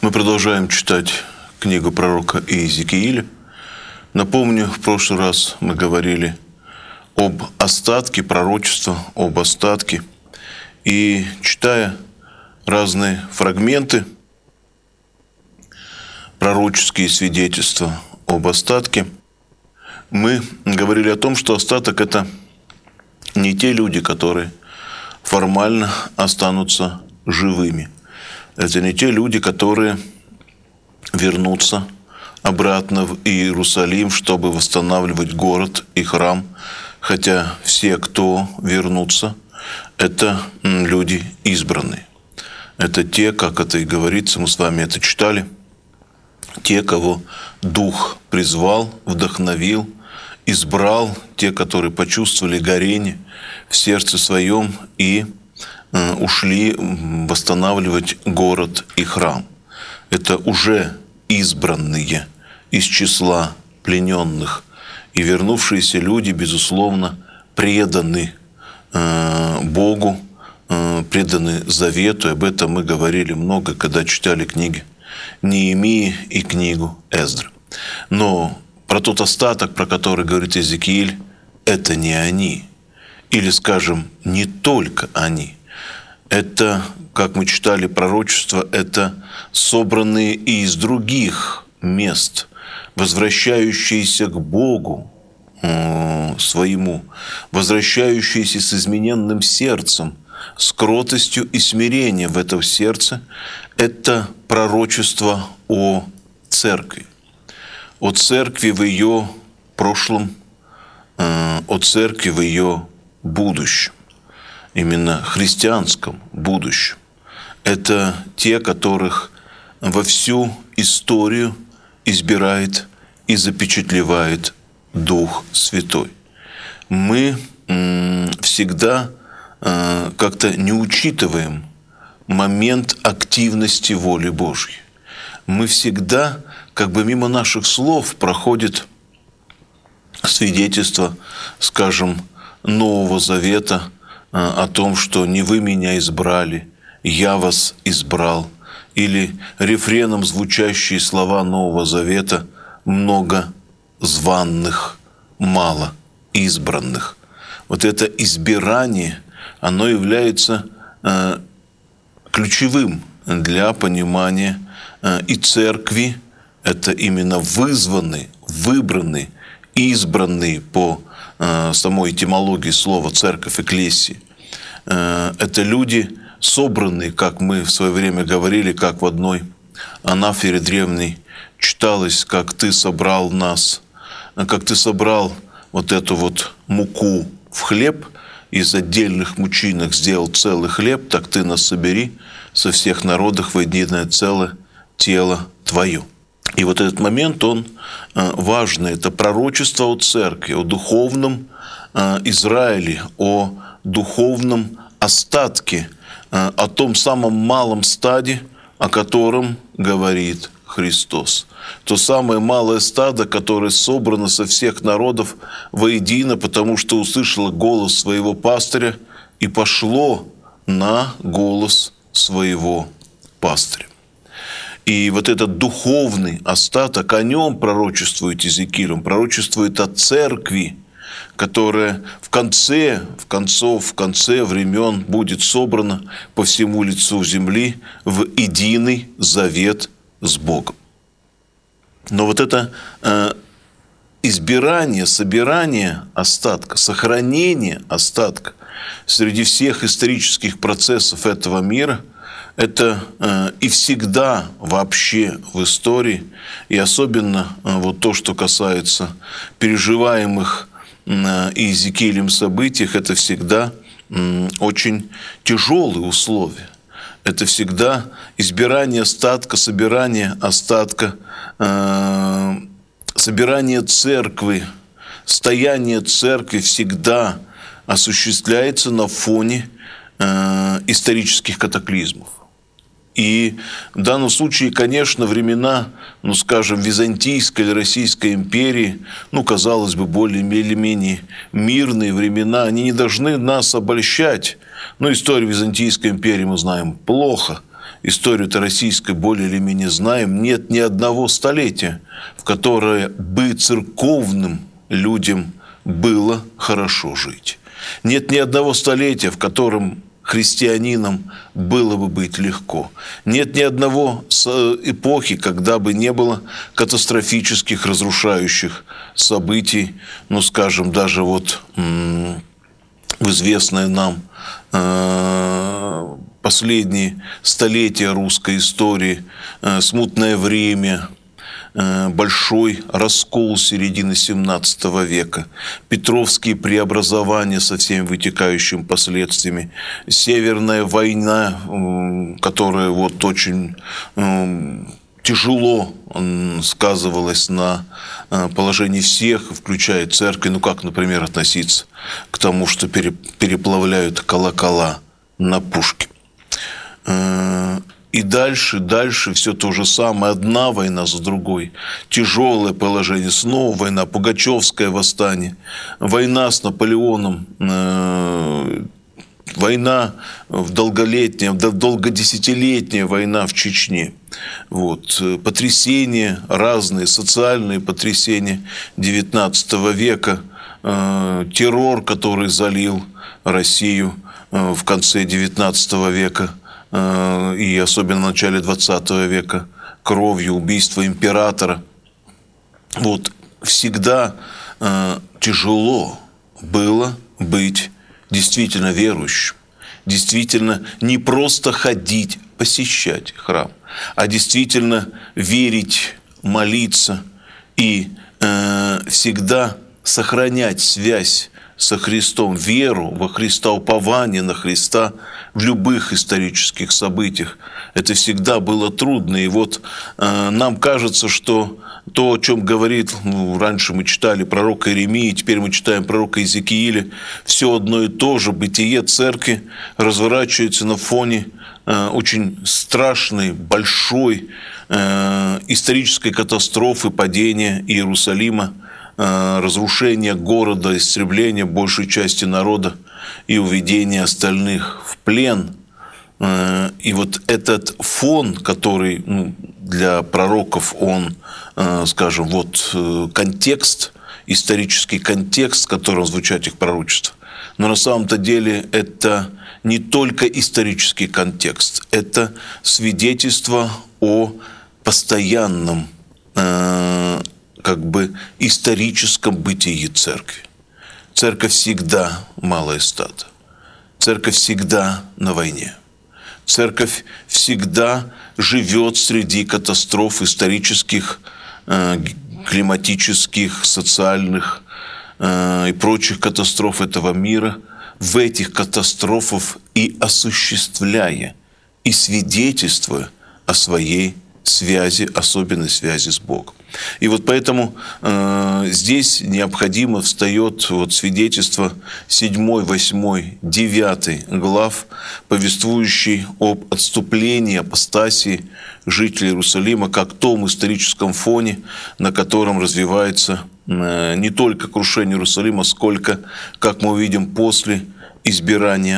Мы продолжаем читать книгу пророка Иезекииля. Напомню, в прошлый раз мы говорили об остатке пророчества, об остатке. И читая разные фрагменты, пророческие свидетельства об остатке, мы говорили о том, что остаток – это не те люди, которые формально останутся живыми. Это не те люди, которые вернутся обратно в Иерусалим, чтобы восстанавливать город и храм. Хотя все, кто вернутся, это люди избранные. Это те, как это и говорится, мы с вами это читали, те, кого Дух призвал, вдохновил, избрал, те, которые почувствовали горение в сердце своем и ушли восстанавливать город и храм. Это уже избранные из числа плененных. И вернувшиеся люди, безусловно, преданы Богу, преданы завету. Об этом мы говорили много, когда читали книги Неемии и книгу Эздры. Но про тот остаток, про который говорит Иезекииль, это не они. Или, скажем, не только они. Это, как мы читали пророчество, это собранные из других мест, возвращающиеся к Богу своему, возвращающиеся с измененным сердцем, с кротостью и смирением в этом сердце. Это пророчество о церкви в ее прошлом, о церкви в ее будущем. Именно христианском будущем. Это те, которых во всю историю избирает и запечатлевает Дух Святой. Мы всегда как-то не учитываем момент активности воли Божьей. Мы всегда, как бы мимо наших слов, проходит свидетельство, скажем, Нового Завета, о том, что не вы меня избрали, я вас избрал. Или рефреном звучащие слова Нового Завета: много званных, мало избранных. Вот это избирание, оно является ключевым для понимания и церкви. Это именно вызванные, выбранные, избранные по самой этимологии слова «церковь», «экклесия». Это люди, собранные, как мы в свое время говорили, как в одной анафере древней читалось, как ты собрал нас, как ты собрал вот эту вот муку в хлеб, из отдельных мучинок сделал целый хлеб, так ты нас собери со всех народов в единое целое тело твое. И вот этот момент, он важный. Это пророчество о церкви, о духовном Израиле, о духовном остатке, о том самом малом стаде, о котором говорит Христос. То самое малое стадо, которое собрано со всех народов воедино, потому что услышало голос своего пастыря и пошло на голос своего пастыря. И вот этот духовный остаток, о нем пророчествует Иезекииль, он пророчествует о церкви, которая в конце времен будет собрана по всему лицу земли в единый завет с Богом. Но вот это избирание, собирание остатка, сохранение остатка среди всех исторических процессов этого мира – это и всегда вообще в истории, и особенно вот то, что касается переживаемых Иезекиилем событиях, это всегда очень тяжелые условия. Это всегда избирание остатка, собирание остатка, собирание церкви, стояние церкви всегда осуществляется на фоне исторических катаклизмов. И в данном случае, конечно, времена, скажем, Византийской или Российской империи, казалось бы, более или менее мирные времена, они не должны нас обольщать. Историю Византийской империи мы знаем плохо. историю-то российской более или менее знаем, нет ни одного столетия, в которое бы церковным людям было хорошо жить. Нет ни одного столетия, в котором христианинам было бы быть легко. Нет ни одного эпохи, когда бы не было катастрофических, разрушающих событий, ну, скажем, даже вот в известное нам последние столетия русской истории, смутное время, большой раскол середины XVII века, Петровские преобразования со всеми вытекающими последствиями, Северная война, которая вот очень тяжело сказывалась на положении всех, включая церковь. Ну как, например, относиться к тому, что переплавляют колокола на пушки? И дальше все то же самое. Одна война за другой. Тяжелое положение. Снова война. Пугачевское восстание. Война с Наполеоном. Война долгодесятилетняя война в Чечне. Вот. Потрясения разные, социальные потрясения XIX века. Террор, который залил Россию в конце XIX века. И особенно в начале XX века, кровью, убийство императора. Вот всегда тяжело было быть действительно верующим, действительно не просто ходить, посещать храм, а действительно верить, молиться и всегда сохранять связь со Христом, веру во Христа, упование на Христа в любых исторических событиях. Это всегда было трудно. И вот нам кажется, что то, о чем говорит, раньше мы читали пророка Иеремии, теперь мы читаем пророка Иезекииля, все одно и то же. Бытие церкви разворачивается на фоне очень страшной, большой исторической катастрофы, падения Иерусалима, разрушение города, истребление большей части народа и уведение остальных в плен. И вот этот фон, который для пророков, он, скажем, вот контекст, исторический контекст, в котором звучат их пророчества, но на самом-то деле это не только исторический контекст, это свидетельство о постоянном историческом бытии церкви. Церковь всегда малое стадо. Церковь всегда на войне. Церковь всегда живет среди катастроф исторических, климатических, социальных и прочих катастроф этого мира. В этих катастрофах и осуществляя, и свидетельствуя о своей связи, особенной связи с Богом. И вот поэтому здесь необходимо встает вот свидетельство 7, 8, 9 глав, повествующий об отступлении, апостасии жителей Иерусалима, как том историческом фоне, на котором развивается не только крушение Иерусалима, сколько, как мы увидим, после избирания